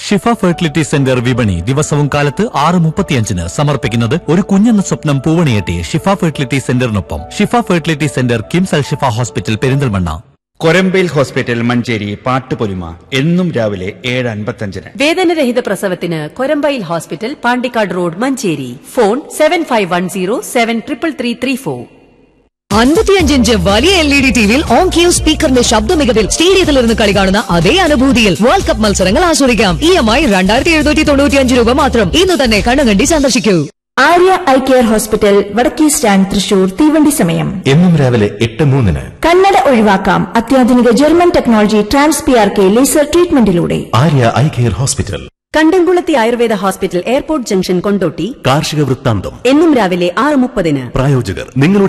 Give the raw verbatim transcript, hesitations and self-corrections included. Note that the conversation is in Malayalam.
ഷിഫ ഫെർട്ടിലിറ്റി സെന്റർ വിപണി ദിവസവും കാലത്ത് ആറ് മുപ്പത്തിയഞ്ചിന് സമർപ്പിക്കുന്നത് ഒരു കുഞ്ഞെന്ന സ്വപ്നം പൂവണിയെട്ടി ഷിഫ ഫെർട്ടിലിറ്റി സെന്ററിനൊപ്പം ഷിഫ ഫെർട്ടിലിറ്റി സെന്റർ കിംസ് അൽ ഷിഫ ഹോസ്പിറ്റൽ പെരിന്തൽമണ്ണ. കൊരമ്പയിൽ ഹോസ്പിറ്റൽ മഞ്ചേരി പാട്ടുപൊലിമ എന്നും രാവിലെ ഏഴ് അൻപത്തഞ്ചിന്. വേദനരഹിത പ്രസവത്തിന് Korambayil hospital Pandikkad road Manjeri. Phone seven five one zero seven triple three three four. അൻപത്തിയഞ്ചിഞ്ച് വലിയ എൽ ഇ ഡി ടിവിയിൽ ഓൺ ക്യൂ സ്പീക്കറിന്റെ ശബ്ദ മികവിൽ സ്റ്റേഡിയത്തിലിരുന്ന് കളി കാണുന്ന അതേ അനുഭൂതിയിൽ വേൾഡ് കപ്പ് മത്സരങ്ങൾ ആസ്വദിക്കാം. ഇ എം ഐ രണ്ടായിരത്തി എഴുന്നൂറ്റി തൊണ്ണൂറ്റിയഞ്ച് രൂപ മാത്രം. ഇന്ന് തന്നെ കണ്ണുകണ്ടി സന്ദർശിക്കൂ. ആര്യ ഐ കെയർ ഹോസ്പിറ്റൽ വടക്കേ സ്റ്റാൻഡ് തൃശൂർ. തീവണ്ടി സമയം എന്നും രാവിലെ എട്ട് മൂന്നിന്. കണ്ണട ഒഴിവാക്കാം അത്യാധുനിക German technology trans P R K laser ട്രീറ്റ്മെന്റിലൂടെ. Arya eye care hospital, കണ്ടംകുളത്തി Ayurveda hospital, airport junction, Kondotty. കാർഷിക വൃത്താന്തം എന്നും രാവിലെ ആറ് മുപ്പതിന്. പ്രായോജകർ നിങ്ങളുടെ